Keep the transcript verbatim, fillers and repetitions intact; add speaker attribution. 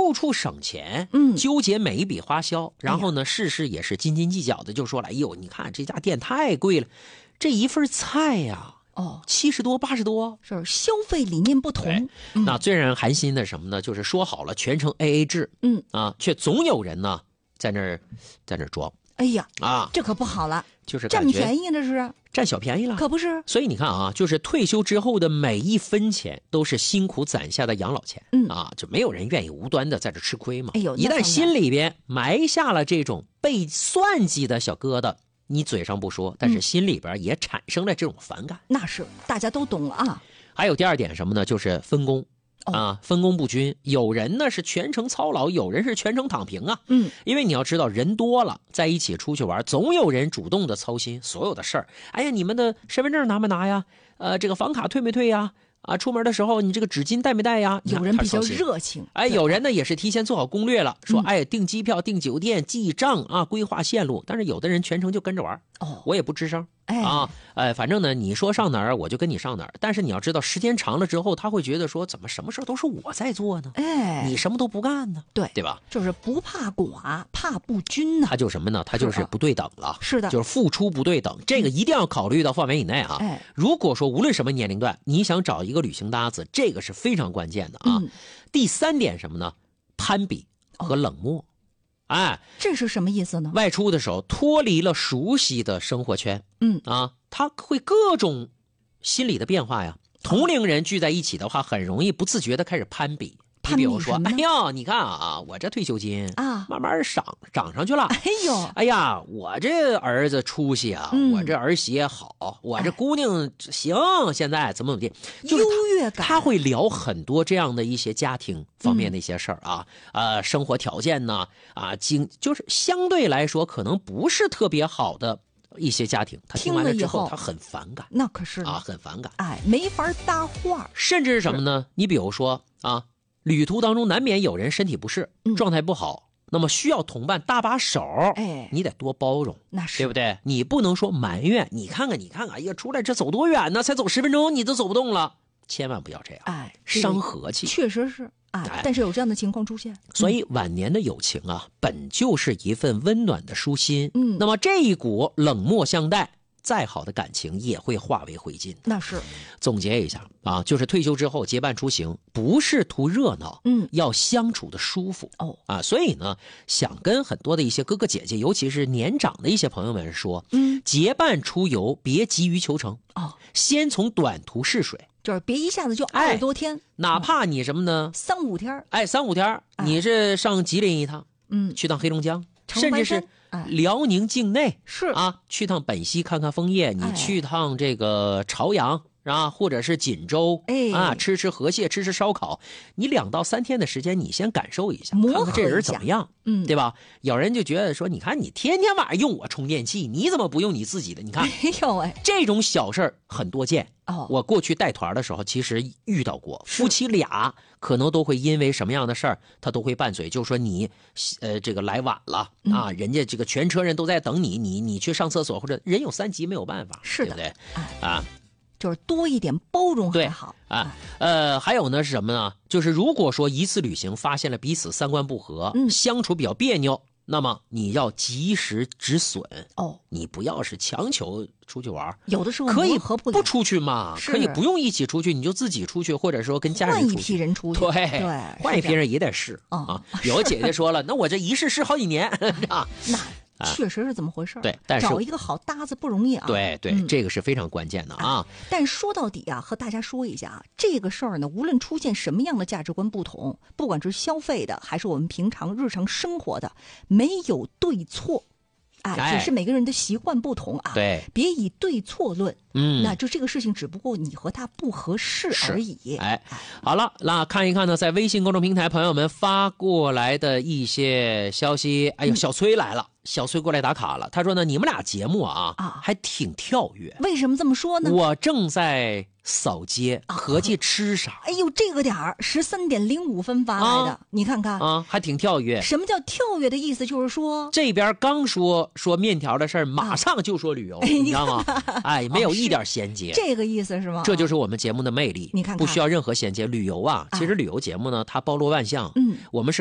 Speaker 1: 处处省钱，
Speaker 2: 嗯，
Speaker 1: 纠结每一笔花销，然后呢，事事也是斤斤计较的，就说了，哎呦，你看这家店太贵了，这一份菜呀，
Speaker 2: 哦，
Speaker 1: 七十多八十多，
Speaker 2: 是消费理念不同。
Speaker 1: 嗯、那最让人寒心的什么呢？就是说好了全程 A A 制，
Speaker 2: 嗯
Speaker 1: 啊，却总有人呢在那儿在那儿装。
Speaker 2: 哎呀
Speaker 1: 啊，
Speaker 2: 这可不好了，
Speaker 1: 就是
Speaker 2: 占便宜那是
Speaker 1: 占小便宜了，
Speaker 2: 可不是。
Speaker 1: 所以你看啊，就是退休之后的每一分钱都是辛苦攒下的养老钱，
Speaker 2: 嗯
Speaker 1: 啊，就没有人愿意无端的在这吃亏嘛。
Speaker 2: 哎呦，
Speaker 1: 一旦心里边埋下了这种被算计的小疙瘩，你嘴上不说，但是心里边也产生了这种反感。
Speaker 2: 嗯、那是大家都懂了啊。
Speaker 1: 还有第二点什么呢？就是分工。啊，分工不均，有人呢是全程操劳，有人是全程躺平啊。
Speaker 2: 嗯，
Speaker 1: 因为你要知道，人多了，在一起出去玩，总有人主动的操心所有的事儿。哎呀，你们的身份证拿没拿呀？呃，这个房卡退没退呀？啊，出门的时候你这个纸巾带没带呀？
Speaker 2: 有人比较热情，
Speaker 1: 哎，有人呢也是提前做好攻略了，说哎订机票、订酒店、记账啊，规划线路。但是有的人全程就跟着玩，
Speaker 2: 哦，
Speaker 1: 我也不吱声。
Speaker 2: 哎
Speaker 1: 啊，哎，反正呢，你说上哪儿我就跟你上哪儿。但是你要知道，时间长了之后，他会觉得说，怎么什么事都是我在做呢？
Speaker 2: 哎，
Speaker 1: 你什么都不干呢？
Speaker 2: 对，
Speaker 1: 对吧？
Speaker 2: 就是不怕寡，怕不均呢。
Speaker 1: 他就什么呢？他就是不对等了。
Speaker 2: 是的，
Speaker 1: 就是付出不对等，这个一定要考虑到范围以内啊。
Speaker 2: 哎，
Speaker 1: 如果说无论什么年龄段，你想找一个旅行搭子，这个是非常关键的啊。
Speaker 2: 嗯、
Speaker 1: 第三点什么呢？攀比和冷漠。哦哎，
Speaker 2: 这是什么意思呢？
Speaker 1: 外出的时候脱离了熟悉的生活圈，
Speaker 2: 嗯
Speaker 1: 啊，他会各种心理的变化呀。同龄人聚在一起的话，很容易不自觉的开始攀比。
Speaker 2: 攀
Speaker 1: 比如说，哎
Speaker 2: 呀，
Speaker 1: 你看啊，我这退休金
Speaker 2: 啊，
Speaker 1: 慢慢涨涨上去了。
Speaker 2: 哎呦，
Speaker 1: 哎呀，我这儿子出息啊，
Speaker 2: 嗯、
Speaker 1: 我这儿媳也好，我这姑娘行，哎、现在怎么怎么地，
Speaker 2: 优越感。
Speaker 1: 他会聊很多这样的一些家庭方面的一些事儿啊，嗯、呃，生活条件呢，啊，经就是相对来说可能不是特别好的一些家庭，他听完了之后他很反感，
Speaker 2: 那可是
Speaker 1: 啊，很反感，
Speaker 2: 哎，没法搭话。
Speaker 1: 甚至是什么呢？你比如说啊。旅途当中难免有人身体不适，
Speaker 2: 嗯、
Speaker 1: 状态不好，那么需要同伴搭把手，
Speaker 2: 哎，
Speaker 1: 你得多包容，
Speaker 2: 那是
Speaker 1: 对不对？你不能说埋怨，你看看，你看看，哎呀，出来这走多远呢？才走十分钟，你都走不动了，千万不要这样，
Speaker 2: 哎，
Speaker 1: 伤和气。
Speaker 2: 确实是，哎，哎但是有这样的情况出现，
Speaker 1: 所以晚年的友情啊，嗯、本就是一份温暖的舒心，
Speaker 2: 嗯，
Speaker 1: 那么这一股冷漠相待。再好的感情也会化为灰烬。
Speaker 2: 那是。
Speaker 1: 总结一下啊，就是退休之后结伴出行，不是图热闹，
Speaker 2: 嗯，
Speaker 1: 要相处的舒服
Speaker 2: 哦
Speaker 1: 啊。所以呢，想跟很多的一些哥哥姐姐，尤其是年长的一些朋友们说，
Speaker 2: 嗯，
Speaker 1: 结伴出游别急于求成
Speaker 2: 哦，
Speaker 1: 先从短途试水，
Speaker 2: 就是别一下子就二十多天，
Speaker 1: 哎、哪怕你什么呢，
Speaker 2: 三五天，
Speaker 1: 哎，三五天，
Speaker 2: 哎、
Speaker 1: 你是上吉林一趟，
Speaker 2: 嗯，
Speaker 1: 去趟黑龙江，甚至是。辽宁境内
Speaker 2: 是
Speaker 1: 啊，去趟本溪看看枫叶，你去趟这个朝阳啊，或者是锦州，
Speaker 2: 哎
Speaker 1: 啊，吃吃河蟹，吃吃烧烤，你两到三天的时间，你先感受一下，
Speaker 2: 看
Speaker 1: 看这人怎么样，
Speaker 2: 嗯，
Speaker 1: 对吧？有人就觉得说，你看你天天晚上用我充电器，你怎么不用你自己的？你看，
Speaker 2: 哎呦喂，
Speaker 1: 这种小事儿很多见。
Speaker 2: 哦，
Speaker 1: 我过去带团的时候，其实遇到过夫妻俩可能都会因为什么样的事儿，他都会拌嘴，就说你，呃，这个来晚了、嗯、啊，人家这个全车人都在等你，你你去上厕所或者人有三急没有办法，
Speaker 2: 是的，
Speaker 1: 对不对？
Speaker 2: 哎、
Speaker 1: 啊，
Speaker 2: 就是多一点包容还好
Speaker 1: 啊。呃，还有呢是什么呢？就是如果说一次旅行发现了彼此三观不合，
Speaker 2: 嗯，
Speaker 1: 相处比较别扭。那么你要及时止损
Speaker 2: 哦，
Speaker 1: 你不要是强求出去玩，
Speaker 2: 有的时候
Speaker 1: 可以
Speaker 2: 不
Speaker 1: 不出去嘛，可以不用一起出去，你就自己出去，或者说跟家人出去，
Speaker 2: 换一批人出去，
Speaker 1: 对
Speaker 2: 对，
Speaker 1: 换一批人也得试、
Speaker 2: 哦、
Speaker 1: 啊。有个姐姐说了，那我这一试试好几年啊，
Speaker 2: 那。确实是这么回事、
Speaker 1: 啊、对，但是
Speaker 2: 找一个好搭子不容易啊。
Speaker 1: 对对、嗯，这个是非常关键的啊。
Speaker 2: 啊但说到底啊，和大家说一下啊，这个事儿呢，无论出现什么样的价值观不同，不管是消费的，还是我们平常日常生活的，没有对错。哎，只是每个人的习惯不同啊。
Speaker 1: 对，
Speaker 2: 别以对错论。
Speaker 1: 嗯，
Speaker 2: 那就这个事情，只不过你和他不合适而已。
Speaker 1: 哎，好了，那看一看呢，在微信公众平台朋友们发过来的一些消息。哎呦，小崔来了。嗯小崔过来打卡了，他说呢，你们俩节目啊，
Speaker 2: 啊
Speaker 1: 还挺跳跃。
Speaker 2: 为什么这么说呢？
Speaker 1: 我正在扫街，合计吃啥。
Speaker 2: 哎呦，这个点儿十三点零五分发来的、啊，你看看
Speaker 1: 啊，还挺跳跃。
Speaker 2: 什么叫跳跃的意思？就是说
Speaker 1: 这边刚说说面条的事儿，马上就说旅游，
Speaker 2: 啊、
Speaker 1: 你知道吗？哎，没有一点衔接、
Speaker 2: 哦，这个意思是吗？
Speaker 1: 这就是我们节目的魅力。
Speaker 2: 你看看，
Speaker 1: 不需要任何衔接。旅游啊，其实旅游节目呢，它包罗万象。
Speaker 2: 嗯，
Speaker 1: 我们是。